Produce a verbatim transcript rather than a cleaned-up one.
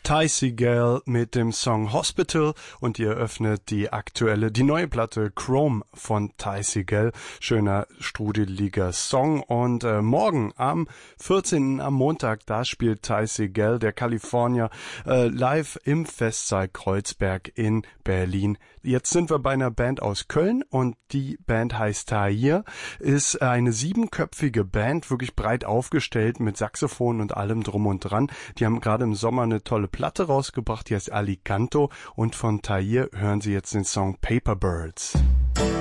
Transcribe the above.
Ty Segall mit dem Song Hospital und ihr öffnet die aktuelle, die neue Platte Chrome von Ty Segall. Schöner, strudeliger Song und äh, morgen am vierzehnten am Montag, da spielt Ty Segall, der Kalifornier, äh, live im Festsaal Kreuzberg in Berlin. Jetzt sind wir bei einer Band aus Köln und die Band heißt Tahir, ist eine siebenköpfige Band, wirklich breit aufgestellt mit Saxophon und allem drum und dran. Die haben gerade im Sommer eine tolle Platte rausgebracht, die heißt Alicanto und von Tahir hören Sie jetzt den Song Paper Birds.